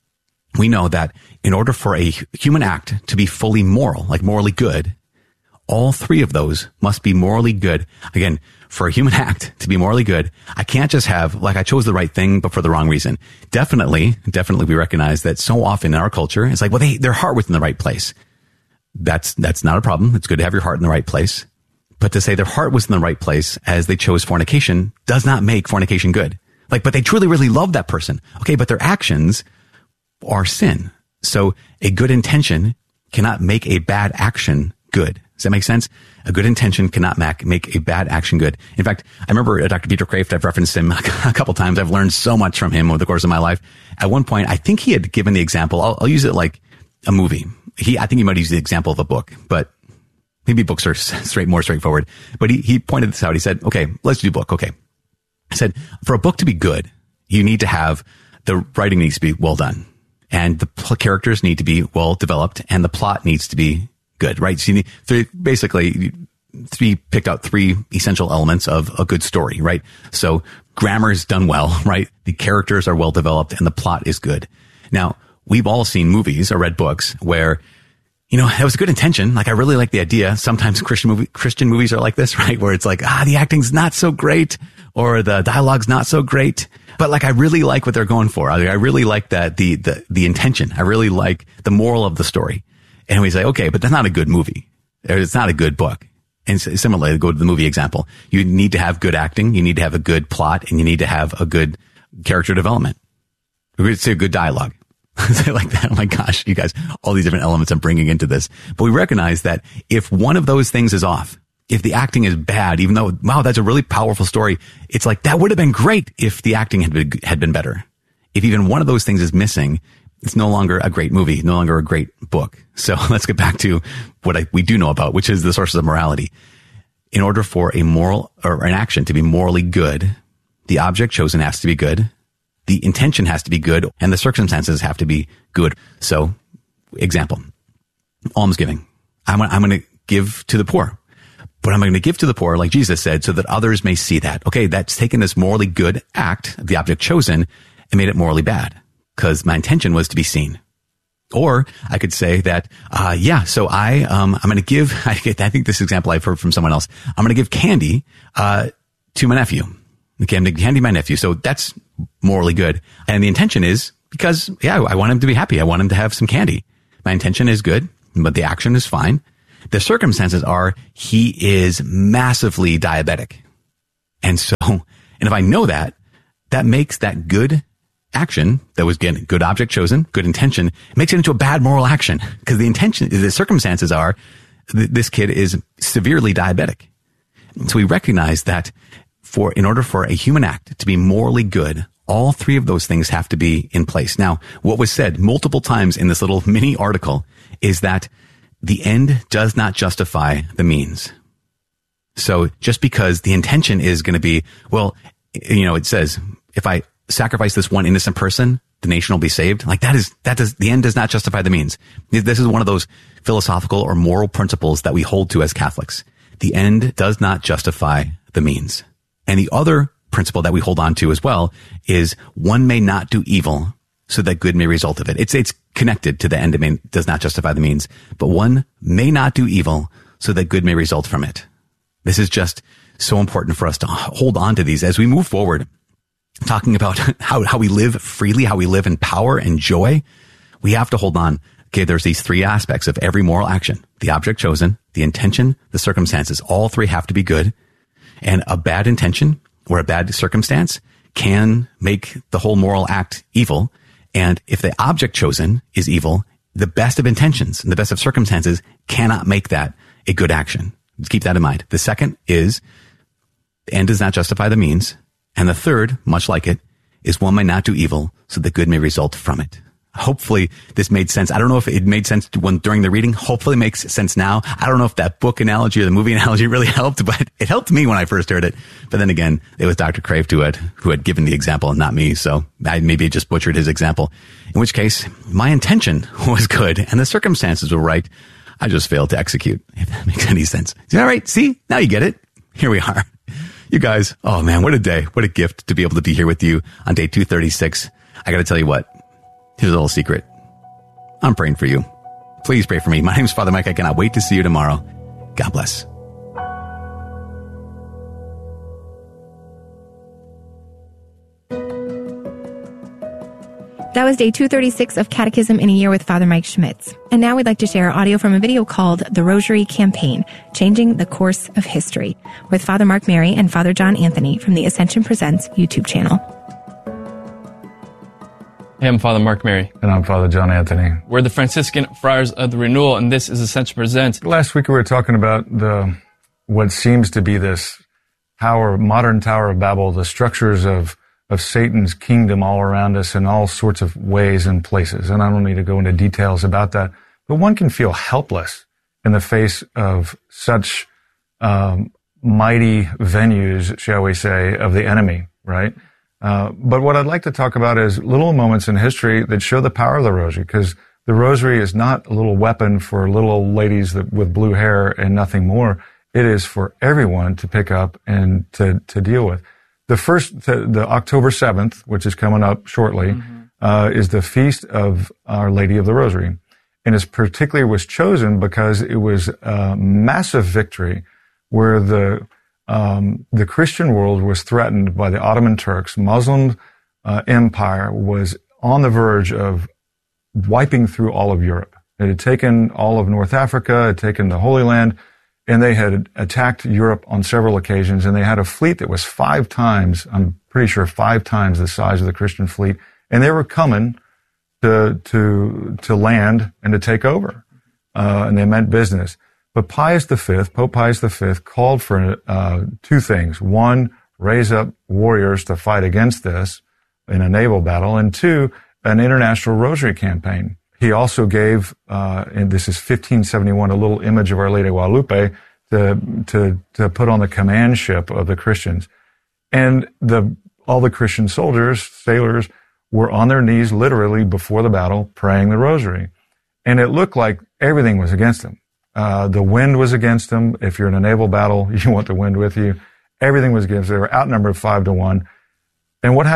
we know that in order for a human act to be fully moral, like morally good, all three of those must be morally good. Again, for a human act to be morally good, I can't just have, like, I chose the right thing, but for the wrong reason. Definitely, definitely we recognize that so often in our culture, it's like, well, they, their heart was in the right place. That's, that's not a problem. It's good to have your heart in the right place. But to say their heart was in the right place as they chose fornication does not make fornication good. Like, but they truly, really love that person. Okay, but their actions are sin. So a good intention cannot make a bad action good. Does that make sense? A good intention cannot make, make a bad action good. In fact, I remember Doctor Peter Kraft, I've referenced him a couple times. I've learned so much from him over the course of my life. At one point, I think he had given the example, I'll, I'll use it like a movie. He, I think he might use the example of a book, but maybe books are straight, more straightforward. But he, he pointed this out. He said, okay, let's do book. Okay. He said, for a book to be good, you need to have, the writing needs to be well done. And the pl- characters need to be well developed, and the plot needs to be good, right? So you need three, basically, three picked out three essential elements of a good story, right? So grammar is done well, right? The characters are well developed, and the plot is good. Now, we've all seen movies or read books where, you know, it was a good intention. Like, I really like the idea. Sometimes Christian movie, Christian movies are like this, right? Where it's like, ah, the acting's not so great, or the dialogue's not so great. But like, I really like what they're going for. I, I really like that, the, the, the intention. I really like the moral of the story. And we say, okay, but that's not a good movie. It's not a good book. And similarly, go to the movie example. You need to have good acting. You need to have a good plot, and you need to have a good character development. We would say good dialogue. Say like that. Oh my gosh, you guys, all these different elements I'm bringing into this. But we recognize that if one of those things is off, if the acting is bad, even though, wow, that's a really powerful story, it's like, that would have been great if the acting had been, had been better. If even one of those things is missing, it's no longer a great movie, no longer a great book. So let's get back to what I, we do know about, which is the sources of morality. In order for a moral or an action to be morally good, the object chosen has to be good, the intention has to be good, and the circumstances have to be good. So, example, almsgiving. I'm, I'm going to give to the poor. But I'm going to give to the poor, like Jesus said, so that others may see that. Okay, that's taken this morally good act, the object chosen, it made it morally bad because my intention was to be seen. Or I could say that, uh, yeah, so I, um, I'm going to give, I, I think this example I've heard from someone else. I'm going to give candy, uh, to my nephew. Okay, I'm going to candy my nephew. So that's morally good. And the intention is because, yeah, I want him to be happy. I want him to have some candy. My intention is good, but the action is fine. The circumstances are he is massively diabetic. And so, and if I know that, that makes that good action that was again, good object chosen, good intention, makes it into a bad moral action because the intention, the circumstances are th- this kid is severely diabetic. So we recognize that for, in order for a human act to be morally good, all three of those things have to be in place. Now, what was said multiple times in this little mini article is that the end does not justify the means. So just because the intention is going to be, well, you know, it says, if I sacrifice this one innocent person, the nation will be saved. Like that is, that does, the end does not justify the means. This is one of those philosophical or moral principles that we hold to as Catholics. The end does not justify the means. And the other principle that we hold on to as well is one may not do evil so that good may result of it. It's, it's connected to the end. It may, does not justify the means, but one may not do evil so that good may result from it. This is just so important for us to hold on to these as we move forward. Talking about how, how we live freely, how we live in power and joy, we have to hold on. Okay, there's these three aspects of every moral action. The object chosen, the intention, the circumstances. All three have to be good. And a bad intention or a bad circumstance can make the whole moral act evil. And if the object chosen is evil, the best of intentions and the best of circumstances cannot make that a good action. Just keep that in mind. The second is the end does not justify the means. And the third, much like it, is one may not do evil so that good may result from it. Hopefully this made sense. I don't know if it made sense when during the reading. Hopefully it makes sense now. I don't know if that book analogy or the movie analogy really helped, but it helped me when I first heard it. But then again, it was Doctor Crave who had, who had given the example and not me. So I maybe just butchered his example, in which case my intention was good and the circumstances were right. I just failed to execute, if that makes any sense. All right. See, now you get it. Here we are. You guys, oh man, what a day. What a gift to be able to be here with you on day two thirty-six. I got to tell you what, here's a little secret. I'm praying for you. Please pray for me. My name is Father Mike. I cannot wait to see you tomorrow. God bless. That was day two thirty-six of Catechism in a Year with Father Mike Schmitz. And now we'd like to share audio from a video called The Rosary Campaign, Changing the Course of History, with Father Mark Mary and Father John Anthony from the Ascension Presents YouTube channel. Hey, I'm Father Mark Mary. And I'm Father John Anthony. We're the Franciscan Friars of the Renewal, and this is Ascension Presents. Last week we were talking about the what seems to be this tower, modern Tower of Babel, the structures of of Satan's kingdom all around us in all sorts of ways and places. And I don't need to go into details about that, but one can feel helpless in the face of such um, mighty venues, shall we say, of the enemy, right? Uh, but what I'd like to talk about is little moments in history that show the power of the rosary, because the rosary is not a little weapon for little old ladies that, with blue hair and nothing more. It is for everyone to pick up and to, to deal with. The first, the, the October seventh, which is coming up shortly, mm-hmm. uh, is the feast of Our Lady of the Rosary. And it particularly was chosen because it was a massive victory where the, um, the Christian world was threatened by the Ottoman Turks. Muslim, uh, empire was on the verge of wiping through all of Europe. It had taken all of North Africa, it had taken the Holy Land, and they had attacked Europe on several occasions, and they had a fleet that was five times, I'm pretty sure five times the size of the Christian fleet, and they were coming to, to, to land and to take over. Uh, and they meant business. But Pius the Fifth, Pope Pius the Fifth, called for, uh, two things. One, raise up warriors to fight against this in a naval battle, and two, an international rosary campaign. He also gave, uh, and this is fifteen seventy-one, a little image of Our Lady of Guadalupe to, to, to put on the command ship of the Christians. And the, all the Christian soldiers, sailors, were on their knees literally before the battle praying the rosary. And it looked like everything was against them. Uh, the wind was against them. If you're in a naval battle, you want the wind with you. Everything was against them. They were outnumbered five to one. And what happened?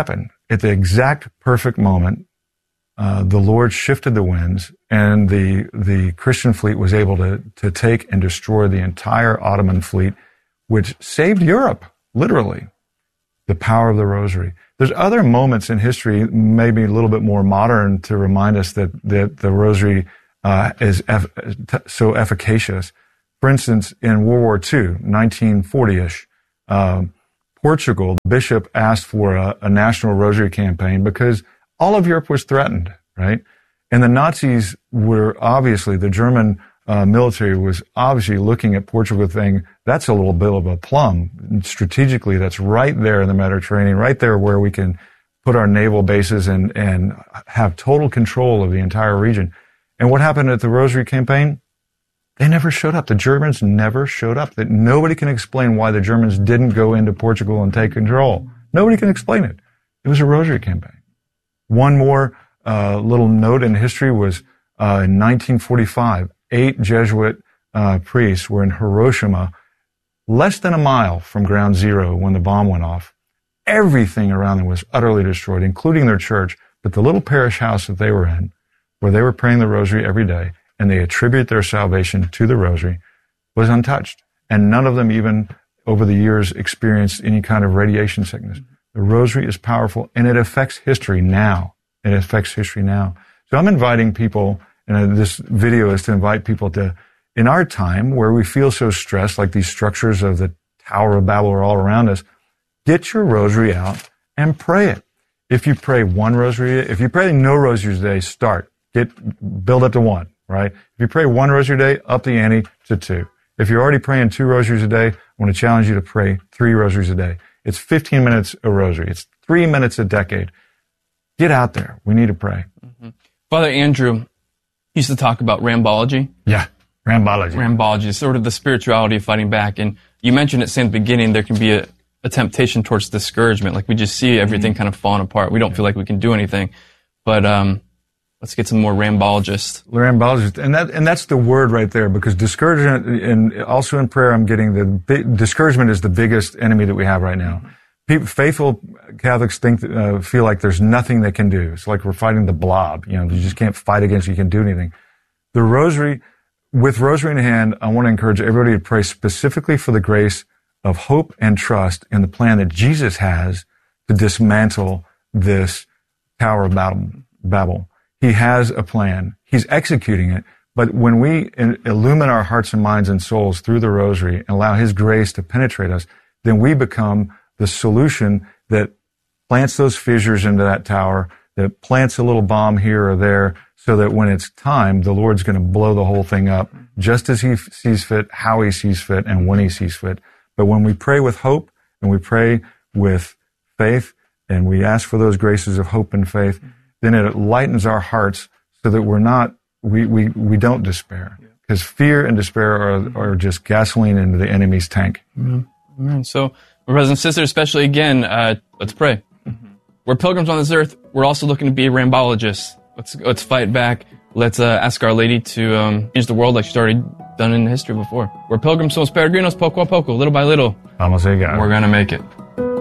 at the exact perfect moment, uh, the Lord shifted the winds, and the the Christian fleet was able to to take and destroy the entire Ottoman fleet, which saved Europe, literally. The power of the rosary. There's other moments in history, maybe a little bit more modern, to remind us that, that the rosary uh, is eff- so efficacious. For instance, in World War Two, nineteen forty-ish, uh, Portugal, the bishop asked for a, a national rosary campaign because all of Europe was threatened, right? And the Nazis were obviously, the German uh, military was obviously looking at Portugal saying, that's a little bit of a plum. Strategically, that's right there in the Mediterranean, right there where we can put our naval bases and, and have total control of the entire region. And what happened at the Rosary Campaign? They never showed up. The Germans never showed up. That nobody can explain why the Germans didn't go into Portugal and take control. Nobody can explain it. It was a Rosary Campaign. One more uh, little note in history was uh, in nineteen forty-five, eight Jesuit uh, priests were in Hiroshima, less than a mile from ground zero when the bomb went off. Everything around them was utterly destroyed, including their church, but the little parish house that they were in, where they were praying the rosary every day, and they attribute their salvation to the rosary, was untouched. And none of them even, over the years, experienced any kind of radiation sickness. The rosary is powerful, and it affects history now. It affects history now. So I'm inviting people, and this video is to invite people to, in our time, where we feel so stressed, like these structures of the Tower of Babel are all around us, get your rosary out and pray it. If you pray one rosary, if you pray no rosaries a day, start. Get, build up to one, right? If you pray one rosary a day, up the ante to two. If you're already praying two rosaries a day, I want to challenge you to pray three rosaries a day. It's fifteen minutes a rosary. It's three minutes a decade. Get out there. We need to pray. Mm-hmm. Father Andrew used to talk about rambology. Yeah, rambology. Rambology, sort of the spirituality of fighting back. And you mentioned at the same beginning there can be a, a temptation towards discouragement. Like we just see everything mm-hmm. kind of falling apart. We don't yeah. feel like we can do anything. But um, let's get some more rambologists. Rambologists. And that and that's the word right there, because discouragement, and also in prayer I'm getting the big, discouragement is the biggest enemy that we have right now. People, faithful Catholics think, uh, feel like there's nothing they can do. It's like we're fighting the blob. You know, you just can't fight against it. You can't do anything. The rosary, with rosary in hand, I want to encourage everybody to pray specifically for the grace of hope and trust in the plan that Jesus has to dismantle this Tower of Babel. He has a plan. He's executing it. But when we illumine our hearts and minds and souls through the rosary and allow His grace to penetrate us, then we become the solution that plants those fissures into that tower, that plants a little bomb here or there, so that when it's time, the Lord's going to blow the whole thing up, just as He sees fit, how He sees fit, and when He sees fit. But when we pray with hope, and we pray with faith, and we ask for those graces of hope and faith, then it lightens our hearts so that we're not, we, we, we don't despair. Because fear and despair are, are just gasoline into the enemy's tank. Mm-hmm. Mm-hmm. So, my brothers and sisters, especially again, uh, let's pray. Mm-hmm. We're pilgrims on this earth. We're also looking to be rambologists. Let's let's fight back. Let's uh, ask Our Lady to um, change the world like she's already done in history before. We're pilgrims, somos peregrinos, poco a poco, little by little. Vamos a llegar. We're going to make it.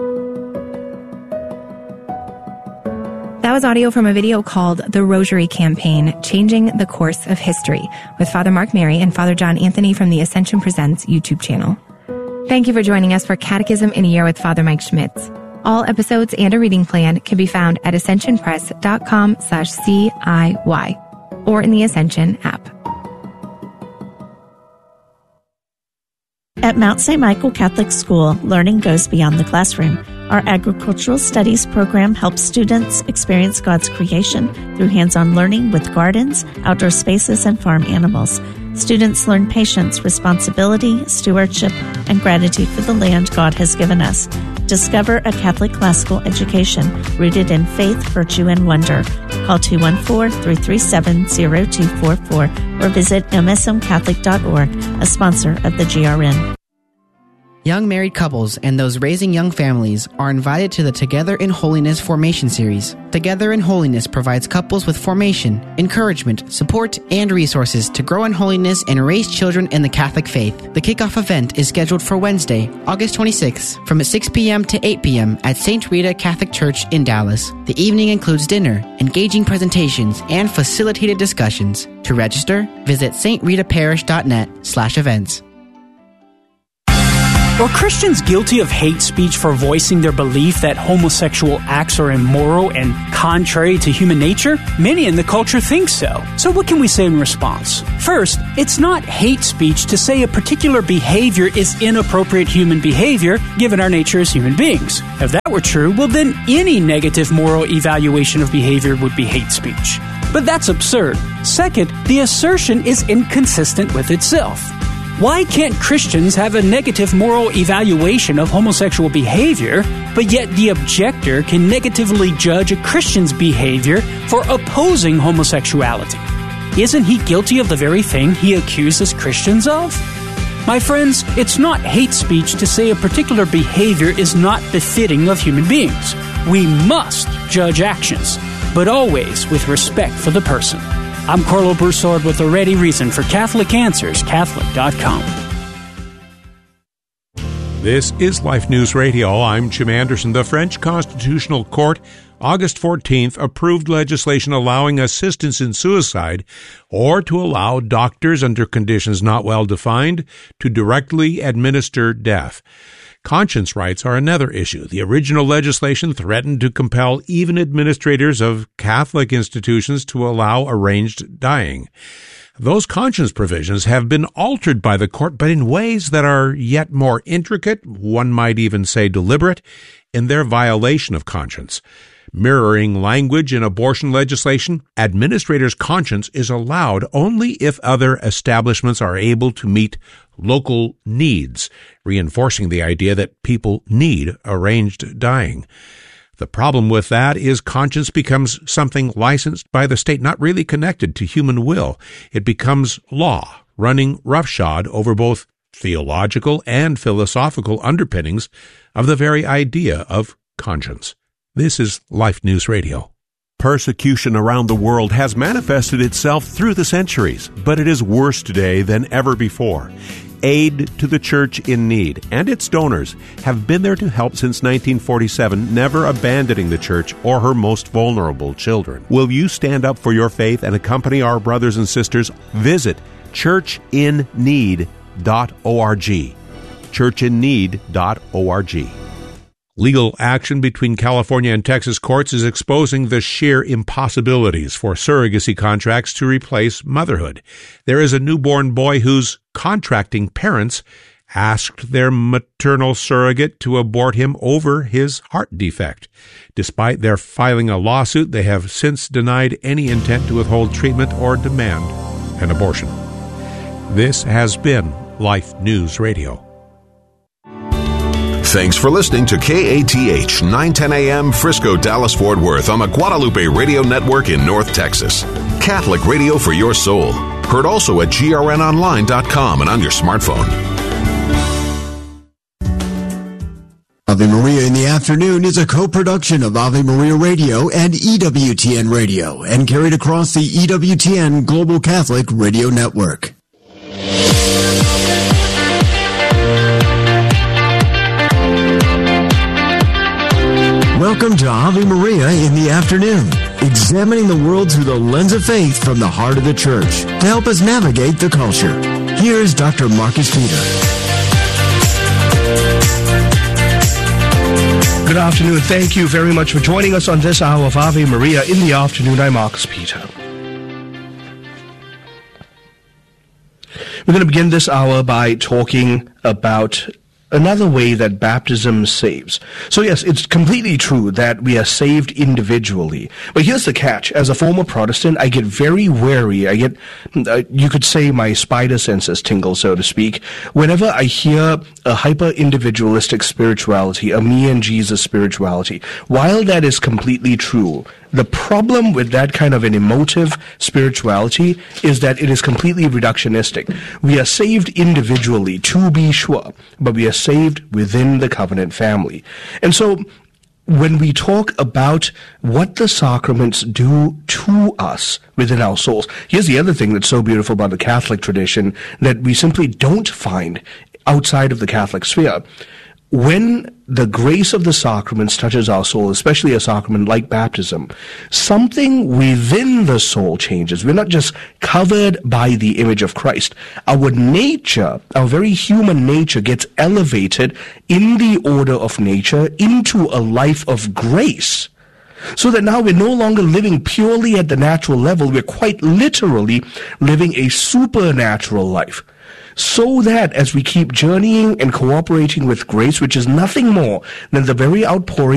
That was audio from a video called The Rosary Campaign, Changing the Course of History, with Father Mark Mary and Father John Anthony from the Ascension Presents YouTube channel. Thank you for joining us for Catechism in a Year with Father Mike Schmitz. All episodes and a reading plan can be found at ascensionpress.com slash CIY or in the Ascension app. At Mount Saint Michael Catholic School, learning goes beyond the classroom. Our agricultural studies program helps students experience God's creation through hands-on learning with gardens, outdoor spaces, and farm animals. Students learn patience, responsibility, stewardship, and gratitude for the land God has given us. Discover a Catholic classical education rooted in faith, virtue, and wonder. Call two one four, three three seven, zero two four four or visit m s m catholic dot org, a sponsor of the G R N. Young married couples and those raising young families are invited to the Together in Holiness Formation Series. Together in Holiness provides couples with formation, encouragement, support, and resources to grow in holiness and raise children in the Catholic faith. The kickoff event is scheduled for Wednesday, August twenty-sixth, from six p.m. to eight p.m. at Saint Rita Catholic Church in Dallas. The evening includes dinner, engaging presentations, and facilitated discussions. To register, visit s t rita parish dot net slash events. Are Christians guilty of hate speech for voicing their belief that homosexual acts are immoral and contrary to human nature? Many in the culture think so. So what can we say in response? First, it's not hate speech to say a particular behavior is inappropriate human behavior given our nature as human beings. If that were true, well then any negative moral evaluation of behavior would be hate speech. But that's absurd. Second, the assertion is inconsistent with itself. Why can't Christians have a negative moral evaluation of homosexual behavior, but yet the objector can negatively judge a Christian's behavior for opposing homosexuality? Isn't he guilty of the very thing he accuses Christians of? My friends, it's not hate speech to say a particular behavior is not befitting of human beings. We must judge actions, but always with respect for the person. I'm Carlo Broussard with a ready reason for Catholic Answers, Catholic dot com. This is Life News Radio. I'm Jim Anderson. The French Constitutional Court, August fourteenth, approved legislation allowing assistance in suicide or to allow doctors under conditions not well defined to directly administer death. Conscience rights are another issue. The original legislation threatened to compel even administrators of Catholic institutions to allow arranged dying. Those conscience provisions have been altered by the court, but in ways that are yet more intricate, one might even say deliberate, in their violation of conscience. Mirroring language in abortion legislation, administrators' conscience is allowed only if other establishments are able to meet local needs, reinforcing the idea that people need arranged dying. The problem with that is conscience becomes something licensed by the state, not really connected to human will. It becomes law, running roughshod over both theological and philosophical underpinnings of the very idea of conscience. This is Life News Radio. Persecution around the world has manifested itself through the centuries, but it is worse today than ever before. Aid to the Church in Need and its donors have been there to help since nineteen forty-seven, never abandoning the Church or her most vulnerable children. Will you stand up for your faith and accompany our brothers and sisters? Visit church in need dot org. church in need dot org. Legal action between California and Texas courts is exposing the sheer impossibilities for surrogacy contracts to replace motherhood. There is a newborn boy whose contracting parents asked their maternal surrogate to abort him over his heart defect. Despite their filing a lawsuit, they have since denied any intent to withhold treatment or demand an abortion. This has been Life News Radio. Thanks for listening to K A T H nine ten A M Frisco, Dallas, Fort Worth on the Guadalupe Radio Network in North Texas. Catholic radio for your soul. Heard also at G R N online dot com and on your smartphone. Ave Maria in the Afternoon is a co-production of Ave Maria Radio and E W T N Radio and carried across the E W T N Global Catholic Radio Network. Welcome to Ave Maria in the Afternoon, examining the world through the lens of faith from the heart of the Church to help us navigate the culture. Here's Doctor Marcus Peter. Good afternoon. Thank you very much for joining us on this hour of Ave Maria in the Afternoon. I'm Marcus Peter. We're going to begin this hour by talking about another way that baptism saves. So yes, it's completely true that we are saved individually. But here's the catch. As a former Protestant, I get very wary. I get, uh, you could say my spider senses tingle, so to speak, whenever I hear a hyper-individualistic spirituality, a me and Jesus spirituality. While that is completely true, The problem with that kind of an emotive spirituality is that it is completely reductionistic. We are saved individually, to be sure, but we are saved within the covenant family. And so, when we talk about what the sacraments do to us within our souls, here's the other thing that's so beautiful about the Catholic tradition that we simply don't find outside of the Catholic sphere. When the grace of the sacraments touches our soul, especially a sacrament like baptism, something within the soul changes. We're not just covered by the image of Christ. Our nature, our very human nature, gets elevated in the order of nature into a life of grace. So that now we're no longer living purely at the natural level. We're quite literally living a supernatural life. So that as we keep journeying and cooperating with grace, which is nothing more than the very outpouring